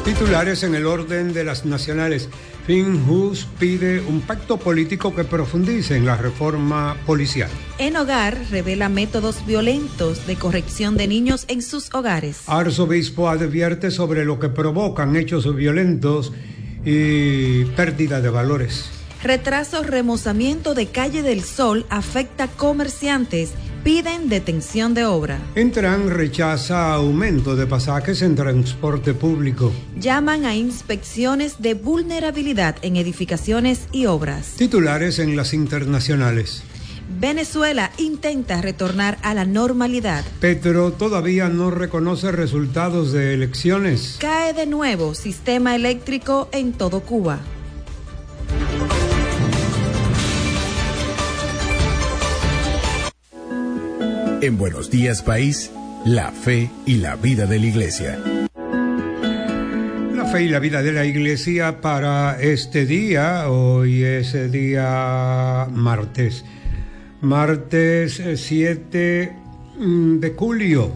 Titulares en el orden de las nacionales. Finhus pide un pacto político que profundice en la reforma policial. En Hogar revela métodos violentos de corrección de niños en sus hogares. Arzobispo advierte sobre lo que provocan hechos violentos y pérdida de valores. Retraso remozamiento de Calle del Sol afecta comerciantes. Piden detención de obra. Intran rechaza aumento de pasajes en transporte público. Llaman a inspecciones de vulnerabilidad en edificaciones y obras. Titulares en las internacionales. Venezuela intenta retornar a la normalidad. Petro todavía no reconoce resultados de elecciones. Cae de nuevo sistema eléctrico en todo Cuba. En Buenos Días País, la fe y la vida de la Iglesia. La fe y la vida de la Iglesia para este día, hoy es el día martes 7 de julio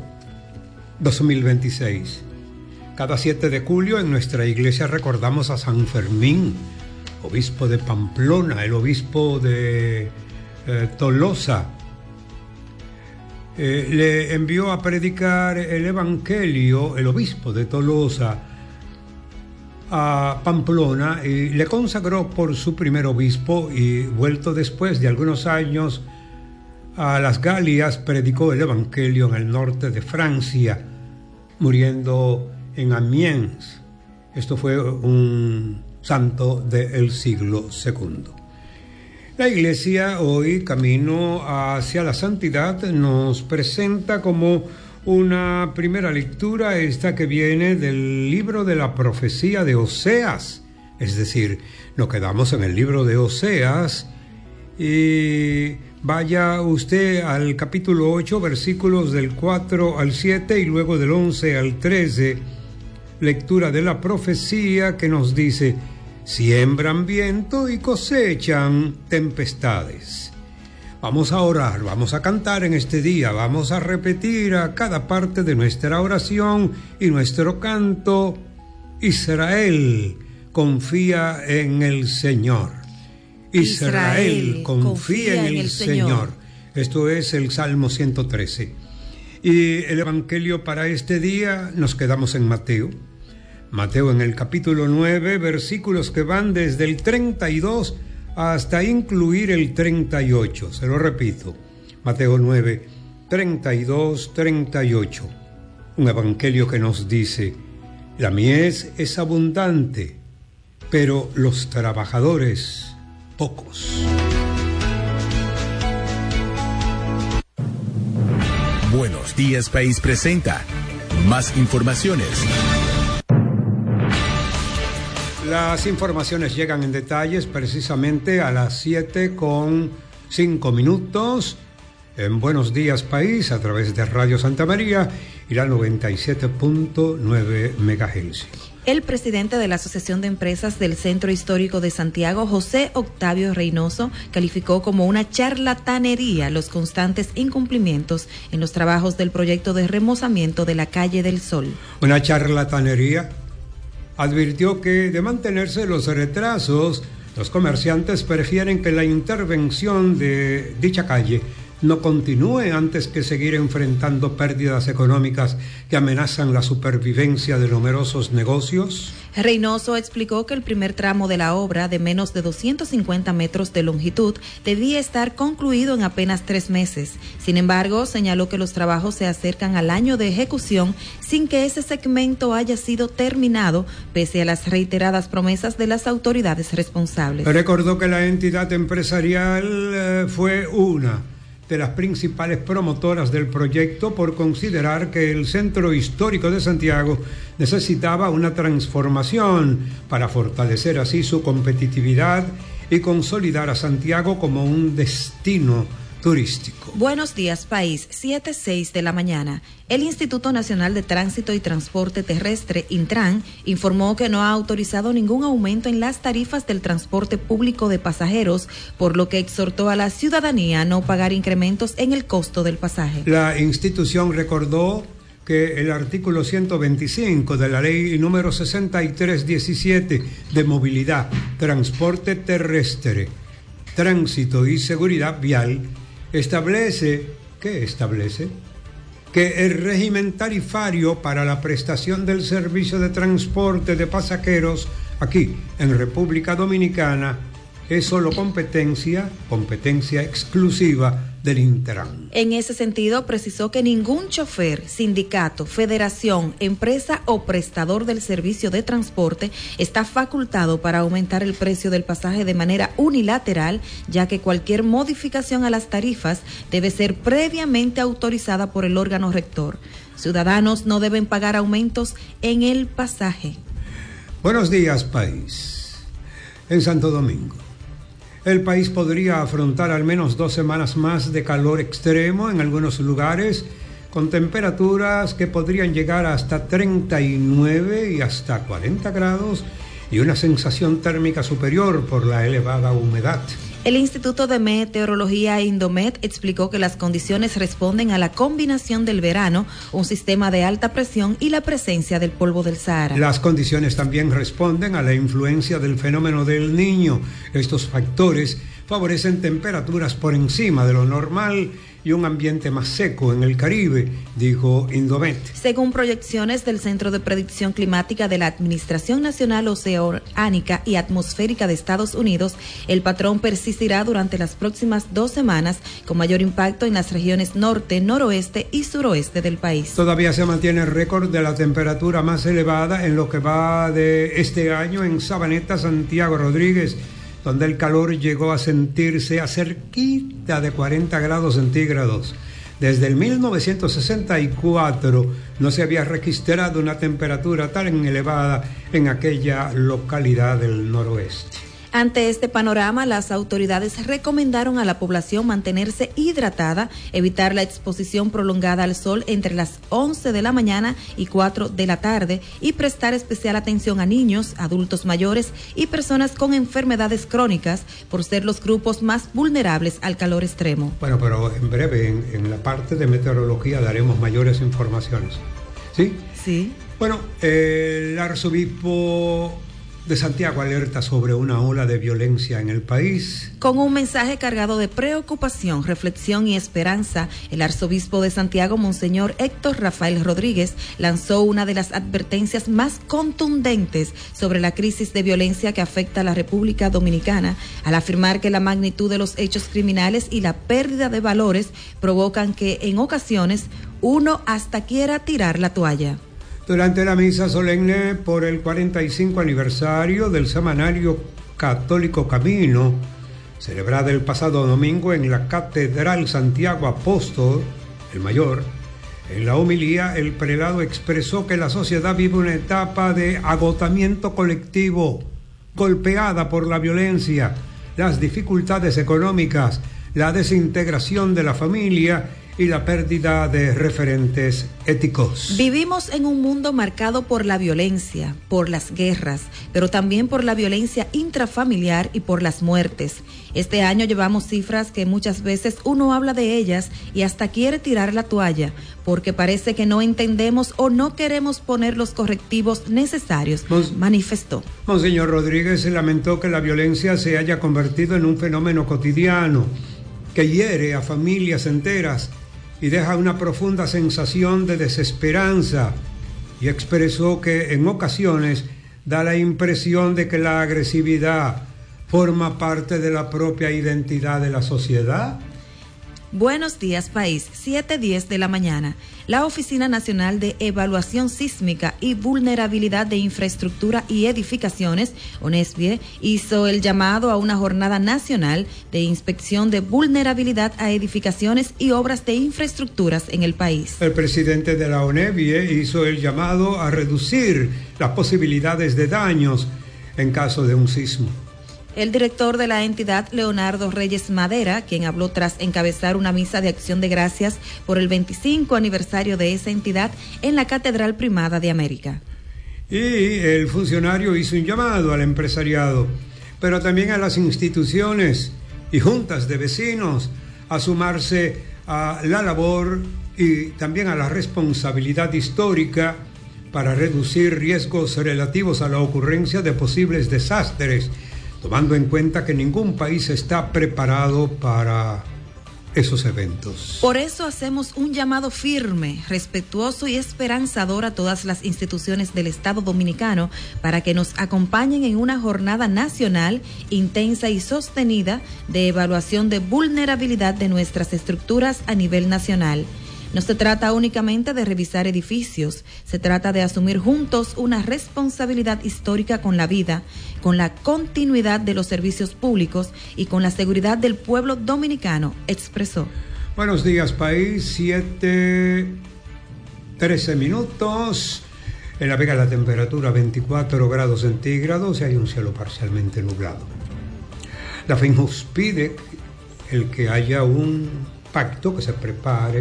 2026. Cada 7 de julio en nuestra iglesia recordamos a San Fermín, obispo de Pamplona, el obispo de Tolosa. Le envió a predicar el Evangelio, el obispo de Tolosa, a Pamplona y le consagró por su primer obispo, y vuelto después de algunos años a las Galias, predicó el Evangelio en el norte de Francia, muriendo en Amiens. Esto fue un santo del siglo II. La Iglesia hoy, camino hacia la santidad, nos presenta como una primera lectura esta que viene del libro de la profecía de Oseas. Es decir, nos quedamos en el libro de Oseas y vaya usted al capítulo 8, versículos del 4 al 7 y luego del 11 al 13, lectura de la profecía que nos dice: siembran viento y cosechan tempestades. Vamos a orar, vamos a cantar en este día, vamos a repetir a cada parte de nuestra oración y nuestro canto: Israel confía en el Señor. Israel confía en el Señor. Esto es el Salmo 113. Y el Evangelio para este día nos quedamos en Mateo en el capítulo 9, versículos que van desde el 32 hasta incluir el 38. Se lo repito, Mateo 9, 32, 38. Un evangelio que nos dice: la mies es abundante, pero los trabajadores pocos. Buenos Días País presenta más informaciones. Las informaciones llegan en detalles precisamente a las 7:05 en Buenos Días País a través de Radio Santa María y la 97.9 MHz. El presidente de la Asociación de Empresas del Centro Histórico de Santiago, José Octavio Reynoso, calificó como una charlatanería los constantes incumplimientos en los trabajos del proyecto de remozamiento de la Calle del Sol. ¿Una charlatanería? Advirtió que de mantenerse los retrasos, los comerciantes prefieren que la intervención de dicha calle no continúe antes que seguir enfrentando pérdidas económicas que amenazan la supervivencia de numerosos negocios. Reynoso explicó que el primer tramo de la obra, de menos de 250 metros de longitud, debía estar concluido en apenas 3 meses. Sin embargo, señaló que los trabajos se acercan al año de ejecución sin que ese segmento haya sido terminado, pese a las reiteradas promesas de las autoridades responsables. Recordó que la entidad empresarial fue una de las principales promotoras del proyecto por considerar que el Centro Histórico de Santiago necesitaba una transformación para fortalecer así su competitividad y consolidar a Santiago como un destino turístico. Buenos días, país, 7:06 de la mañana. El Instituto Nacional de Tránsito y Transporte Terrestre, Intran, informó que no ha autorizado ningún aumento en las tarifas del transporte público de pasajeros, por lo que exhortó a la ciudadanía a no pagar incrementos en el costo del pasaje. La institución recordó que el artículo 125 de la ley número 6317 de movilidad, transporte terrestre, tránsito y seguridad vial establece que el régimen tarifario para la prestación del servicio de transporte de pasajeros aquí en República Dominicana es solo competencia exclusiva del Intran. En ese sentido, precisó que ningún chofer, sindicato, federación, empresa o prestador del servicio de transporte está facultado para aumentar el precio del pasaje de manera unilateral, ya que cualquier modificación a las tarifas debe ser previamente autorizada por el órgano rector. Ciudadanos no deben pagar aumentos en el pasaje. Buenos días, país. En Santo Domingo, el país podría afrontar al menos 2 semanas más de calor extremo en algunos lugares, con temperaturas que podrían llegar hasta 39 y hasta 40 grados y una sensación térmica superior por la elevada humedad. El Instituto de Meteorología Indomet explicó que las condiciones responden a la combinación del verano, un sistema de alta presión y la presencia del polvo del Sahara. Las condiciones también responden a la influencia del fenómeno del Niño. Estos factores favorecen temperaturas por encima de lo normal y un ambiente más seco en el Caribe, dijo Indomet. Según proyecciones del Centro de Predicción Climática de la Administración Nacional Oceánica y Atmosférica de Estados Unidos, el patrón persistirá durante las próximas 2 semanas, con mayor impacto en las regiones norte, noroeste y suroeste del país. Todavía se mantiene el récord de la temperatura más elevada en lo que va de este año en Sabaneta, Santiago Rodríguez, donde el calor llegó a sentirse a cerquita de 40 grados centígrados. Desde el 1964 no se había registrado una temperatura tan elevada en aquella localidad del noroeste. Ante este panorama, las autoridades recomendaron a la población mantenerse hidratada, evitar la exposición prolongada al sol entre las 11 de la mañana y 4 de la tarde y prestar especial atención a niños, adultos mayores y personas con enfermedades crónicas, por ser los grupos más vulnerables al calor extremo. Bueno, pero en breve, en la parte de meteorología daremos mayores informaciones. ¿Sí? Sí. Bueno, el arzobispo de Santiago alerta sobre una ola de violencia en el país. Con un mensaje cargado de preocupación, reflexión y esperanza, el arzobispo de Santiago, Monseñor Héctor Rafael Rodríguez, lanzó una de las advertencias más contundentes sobre la crisis de violencia que afecta a la República Dominicana, al afirmar que la magnitud de los hechos criminales y la pérdida de valores provocan que, en ocasiones, uno hasta quiera tirar la toalla. Durante la misa solemne por el 45 aniversario del Semanario Católico Camino, celebrada el pasado domingo en la Catedral Santiago Apóstol, el Mayor, en la homilía el prelado expresó que la sociedad vive una etapa de agotamiento colectivo, golpeada por la violencia, las dificultades económicas, la desintegración de la familia y la pérdida de referentes éticos. Vivimos en un mundo marcado por la violencia, por las guerras, pero también por la violencia intrafamiliar y por las muertes. Este año llevamos cifras que muchas veces uno habla de ellas y hasta quiere tirar la toalla, porque parece que no entendemos o no queremos poner los correctivos necesarios, manifestó. Monseñor Rodríguez lamentó que la violencia se haya convertido en un fenómeno cotidiano que hiere a familias enteras y deja una profunda sensación de desesperanza, y expresó que en ocasiones da la impresión de que la agresividad forma parte de la propia identidad de la sociedad. Buenos días, país. 7:10 de la mañana. La Oficina Nacional de Evaluación Sísmica y Vulnerabilidad de Infraestructura y Edificaciones, ONESVIE, hizo el llamado a una jornada nacional de inspección de vulnerabilidad a edificaciones y obras de infraestructuras en el país. El presidente de la ONESVIE hizo el llamado a reducir las posibilidades de daños en caso de un sismo. El director de la entidad, Leonardo Reyes Madera, quien habló tras encabezar una misa de acción de gracias por el 25 aniversario de esa entidad en la Catedral Primada de América. Y el funcionario hizo un llamado al empresariado, pero también a las instituciones y juntas de vecinos a sumarse a la labor y también a la responsabilidad histórica para reducir riesgos relativos a la ocurrencia de posibles desastres, tomando en cuenta que ningún país está preparado para esos eventos. Por eso hacemos un llamado firme, respetuoso y esperanzador a todas las instituciones del Estado Dominicano para que nos acompañen en una jornada nacional intensa y sostenida de evaluación de vulnerabilidad de nuestras estructuras a nivel nacional. No se trata únicamente de revisar edificios, se trata de asumir juntos una responsabilidad histórica con la vida, con la continuidad de los servicios públicos y con la seguridad del pueblo dominicano, expresó. Buenos días, país. 7:13 minutos. En La Vega la temperatura 24 grados centígrados y hay un cielo parcialmente nublado. La FINJUS pide el que haya un pacto, que se prepare,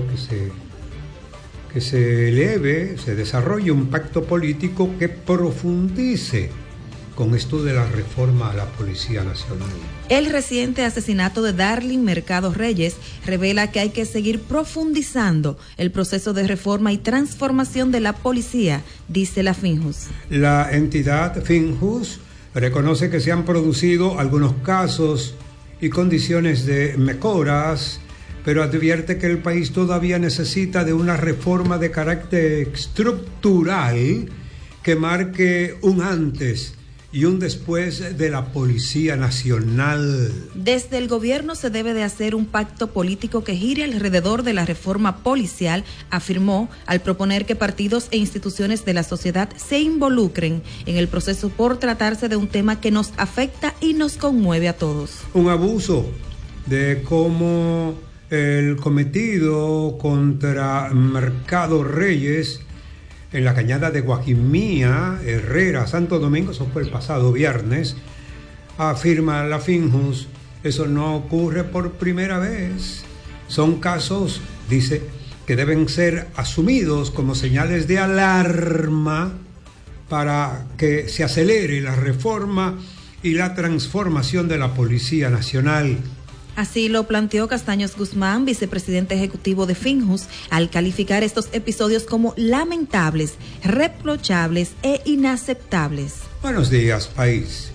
que se eleve, se desarrolle un pacto político que profundice con esto de la reforma a la Policía Nacional. El reciente asesinato de Darling Mercado Reyes revela que hay que seguir profundizando el proceso de reforma y transformación de la policía, dice la FINJUS. La entidad FINJUS reconoce que se han producido algunos casos y condiciones de mejoras, pero advierte que el país todavía necesita de una reforma de carácter estructural que marque un antes y un después de la Policía Nacional. Desde el gobierno se debe de hacer un pacto político que gire alrededor de la reforma policial, afirmó, al proponer que partidos e instituciones de la sociedad se involucren en el proceso por tratarse de un tema que nos afecta y nos conmueve a todos. Un abuso de cómo el cometido contra Mercado Reyes en la cañada de Guajimía, Herrera, Santo Domingo, eso fue el pasado viernes, afirma la FINJUS, eso no ocurre por primera vez. Son casos, dice, que deben ser asumidos como señales de alarma para que se acelere la reforma y la transformación de la Policía Nacional. Así lo planteó Castaños Guzmán, vicepresidente ejecutivo de FINJUS, al calificar estos episodios como lamentables, reprochables e inaceptables. Buenos días, país.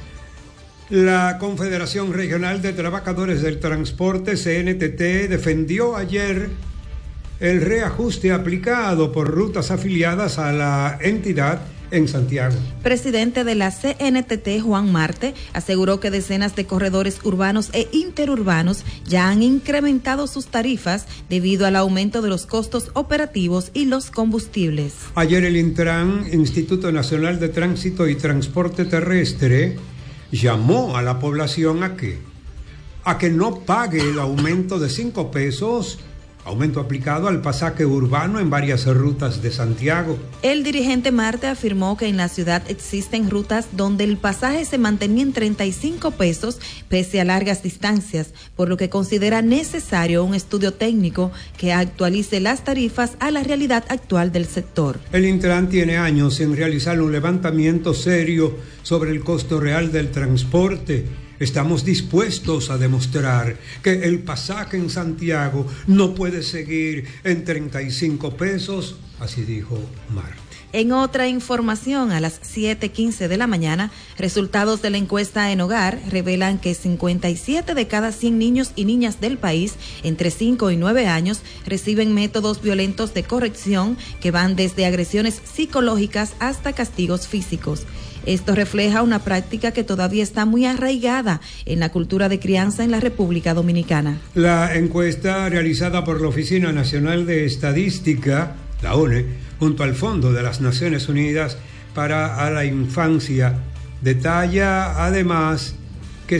La Confederación Regional de Trabajadores del Transporte, CNTT, defendió ayer el reajuste aplicado por rutas afiliadas a la entidad en Santiago. Presidente de la CNTT, Juan Marte, aseguró que decenas de corredores urbanos e interurbanos ya han incrementado sus tarifas debido al aumento de los costos operativos y los combustibles. Ayer el Intran, Instituto Nacional de Tránsito y Transporte Terrestre, llamó a la población a que no pague el aumento de 5 pesos, aumento aplicado al pasaje urbano en varias rutas de Santiago. El dirigente Marte afirmó que en la ciudad existen rutas donde el pasaje se mantenía en 35 pesos pese a largas distancias, por lo que considera necesario un estudio técnico que actualice las tarifas a la realidad actual del sector. El Intran tiene años sin realizar un levantamiento serio sobre el costo real del transporte. Estamos dispuestos a demostrar que el pasaje en Santiago no puede seguir en 35 pesos, así dijo Marte. En otra información, a las 7:15 de la mañana, resultados de la encuesta en hogar revelan que 57 de cada 100 niños y niñas del país entre 5 y 9 años reciben métodos violentos de corrección que van desde agresiones psicológicas hasta castigos físicos. Esto refleja una práctica que todavía está muy arraigada en la cultura de crianza en la República Dominicana. La encuesta realizada por la Oficina Nacional de Estadística, la ONE, junto al Fondo de las Naciones Unidas para la Infancia, detalla además que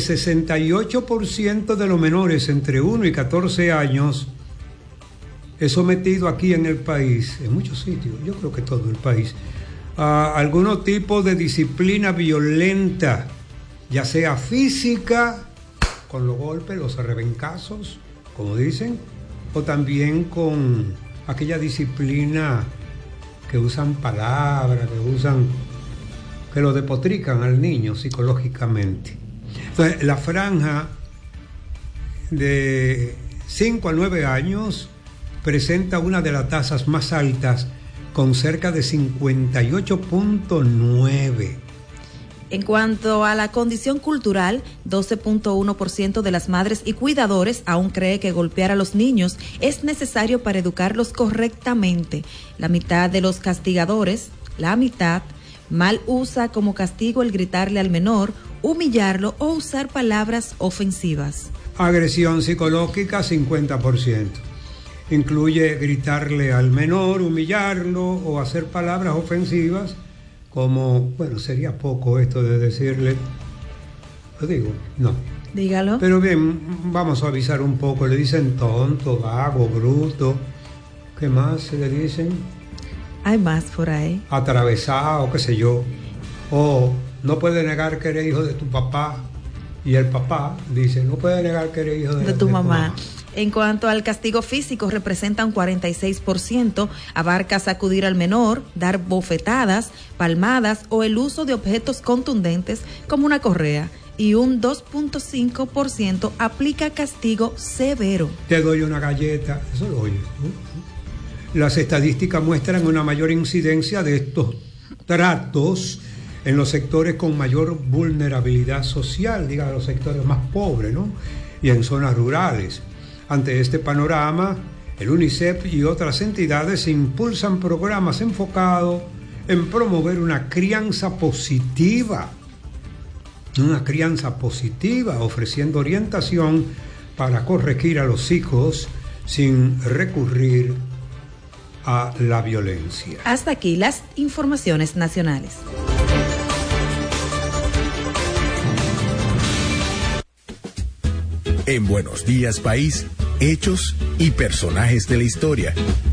68% de los menores entre 1 y 14 años es sometido aquí en el país, en muchos sitios, yo creo que todo el país, a algún tipo de disciplina violenta, ya sea física, con los golpes, los arrebencazos, como dicen, o también con aquella disciplina que usan palabras, que lo depotrican al niño psicológicamente. Entonces, la franja de 5 a 9 años presenta una de las tasas más altas, con cerca de 58.9. En cuanto a la condición cultural, 12.1% de las madres y cuidadores aún cree que golpear a los niños es necesario para educarlos correctamente. La mitad de los castigadores, la mitad, mal usa como castigo el gritarle al menor, humillarlo o usar palabras ofensivas. Agresión psicológica, 50%. Incluye gritarle al menor, humillarlo o hacer palabras ofensivas, como, bueno, sería poco esto de decirle, lo digo, no. Dígalo. Pero bien, vamos a avisar un poco, le dicen tonto, vago, bruto, ¿qué más se le dicen? Hay más por ahí. Atravesado, qué sé yo, o no puede negar que eres hijo de tu papá, y el papá dice, no puede negar que eres hijo de tu mamá. En cuanto al castigo físico, representa un 46%, abarca sacudir al menor, dar bofetadas, palmadas o el uso de objetos contundentes como una correa, y un 2.5% aplica castigo severo. Te doy una galleta, eso lo oyes. Las estadísticas muestran una mayor incidencia de estos tratos en los sectores con mayor vulnerabilidad social, diga, los sectores más pobres, ¿no? Y en zonas rurales. Ante este panorama, el UNICEF y otras entidades impulsan programas enfocados en promover una crianza positiva, ofreciendo orientación para corregir a los hijos sin recurrir a la violencia. Hasta aquí las informaciones nacionales. En Buenos Días País, hechos y personajes de la historia.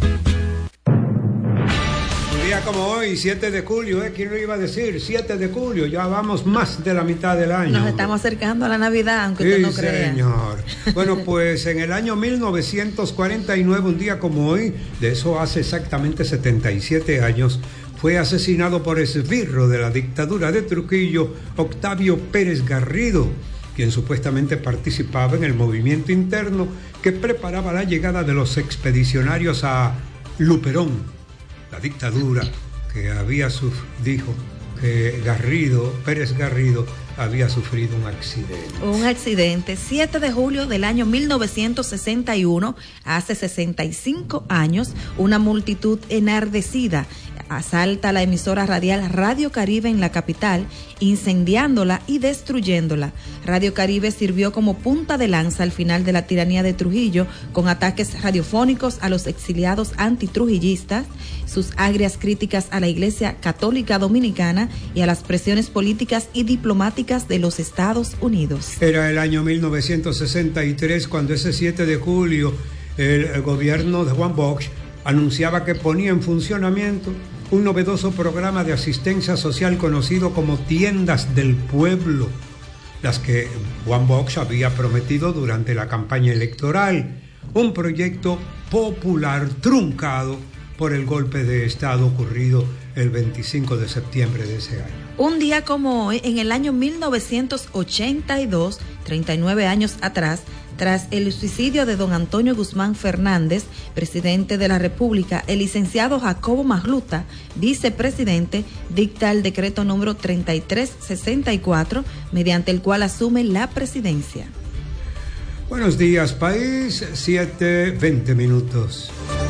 Un día como hoy, 7 de julio, ¿quién lo iba a decir? 7 de julio, ya vamos más de la mitad del año. Nos estamos acercando a la Navidad, aunque usted no crea. Señor. Bueno, pues en el año 1949, un día como hoy, de eso hace exactamente 77 años, fue asesinado por esbirro de la dictadura de Trujillo, Octavio Pérez Garrido, quien supuestamente participaba en el movimiento interno que preparaba la llegada de los expedicionarios a Luperón. La dictadura que dijo que Pérez Garrido, había sufrido un accidente. Un accidente, 7 de julio del año 1961, hace 65 años, una multitud enardecida asalta la emisora radial Radio Caribe en la capital, incendiándola y destruyéndola. Radio Caribe sirvió como punta de lanza al final de la tiranía de Trujillo, con ataques radiofónicos a los exiliados antitrujillistas, sus agrias críticas a la Iglesia Católica Dominicana y a las presiones políticas y diplomáticas de los Estados Unidos. Era el año 1963 cuando ese 7 de julio el gobierno de Juan Bosch anunciaba que ponía en funcionamiento un novedoso programa de asistencia social conocido como Tiendas del Pueblo, las que Juan Bosch había prometido durante la campaña electoral, un proyecto popular truncado por el golpe de Estado ocurrido el 25 de septiembre de ese año. Un día como hoy, en el año 1982, 39 años atrás, tras el suicidio de don Antonio Guzmán Fernández, presidente de la República, el licenciado Jacobo Magluta, vicepresidente, dicta el decreto número 3364, mediante el cual asume la presidencia. Buenos días, país, 7:20 minutos.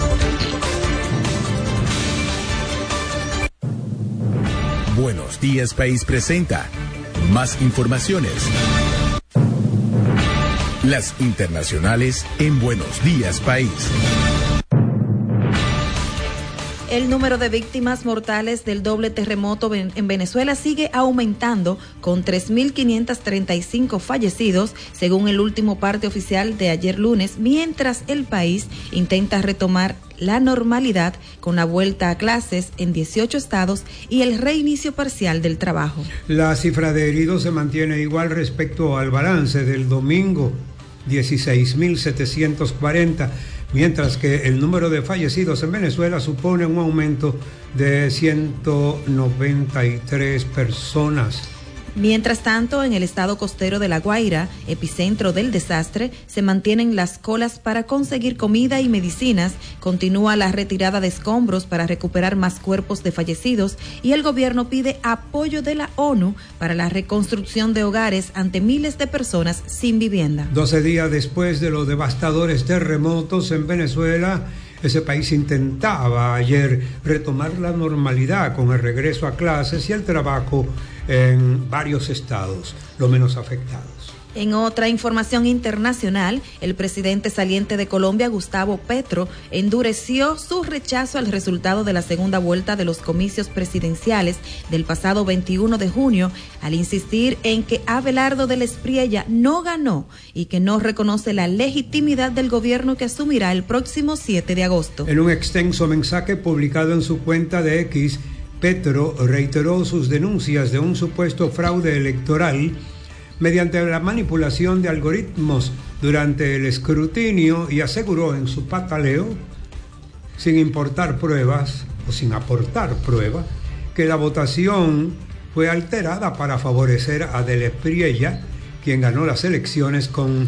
Buenos Días País presenta más informaciones. Las internacionales en Buenos Días País. El número de víctimas mortales del doble terremoto en Venezuela sigue aumentando, con 3.535 fallecidos, según el último parte oficial de ayer lunes, mientras el país intenta retomar la normalidad con la vuelta a clases en 18 estados y el reinicio parcial del trabajo. La cifra de heridos se mantiene igual respecto al balance del domingo, 16.740, mientras que el número de fallecidos en Venezuela supone un aumento de 193 personas. Mientras tanto, en el estado costero de La Guaira, epicentro del desastre, se mantienen las colas para conseguir comida y medicinas, continúa la retirada de escombros para recuperar más cuerpos de fallecidos y el gobierno pide apoyo de la ONU para la reconstrucción de hogares ante miles de personas sin vivienda. 12 días después de los devastadores terremotos en Venezuela, ese país intentaba ayer retomar la normalidad con el regreso a clases y el trabajo en varios estados, los menos afectados. En otra información internacional, el presidente saliente de Colombia, Gustavo Petro, endureció su rechazo al resultado de la segunda vuelta de los comicios presidenciales del pasado 21 de junio, al insistir en que Abelardo del Espriella no ganó y que no reconoce la legitimidad del gobierno que asumirá el próximo 7 de agosto. En un extenso mensaje publicado en su cuenta de X, Petro reiteró sus denuncias de un supuesto fraude electoral mediante la manipulación de algoritmos durante el escrutinio y aseguró en su pataleo, sin importar pruebas o sin aportar pruebas, que la votación fue alterada para favorecer a Del Espriella, quien ganó las elecciones con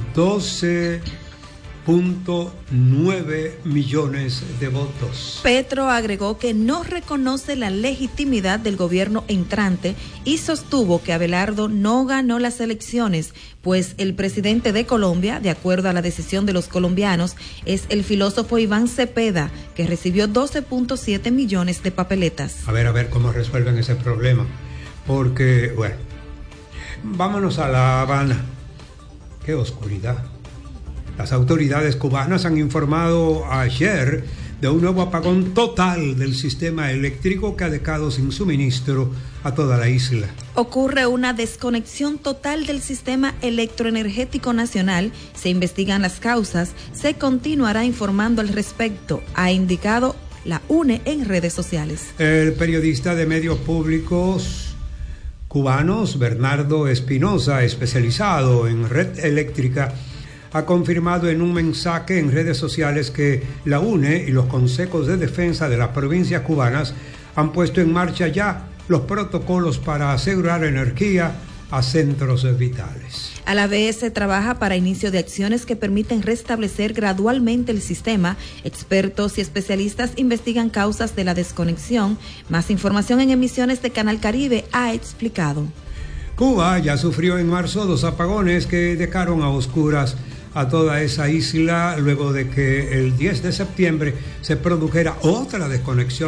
12.9 millones de votos. Petro agregó que no reconoce la legitimidad del gobierno entrante y sostuvo que Abelardo no ganó las elecciones, pues el presidente de Colombia, de acuerdo a la decisión de los colombianos, es el filósofo Iván Cepeda, que recibió 12.7 millones de papeletas. A ver cómo resuelven ese problema, porque, bueno, vámonos a La Habana. ¡Qué oscuridad! Las autoridades cubanas han informado ayer de un nuevo apagón total del sistema eléctrico que ha dejado sin suministro a toda la isla. Ocurre una desconexión total del sistema electroenergético nacional, se investigan las causas, se continuará informando al respecto, ha indicado la UNE en redes sociales. El periodista de medios públicos cubanos, Bernardo Espinosa, especializado en red eléctrica, ha confirmado en un mensaje en redes sociales que la UNE y los consejos de defensa de las provincias cubanas han puesto en marcha ya los protocolos para asegurar energía a centros vitales. A la vez se trabaja para inicio de acciones que permiten restablecer gradualmente el sistema. Expertos y especialistas investigan causas de la desconexión. Más información en Emisiones de Canal Caribe ha explicado. Cuba ya sufrió en marzo 2 apagones que dejaron a oscuras a toda esa isla luego de que el 10 de septiembre se produjera otra desconexión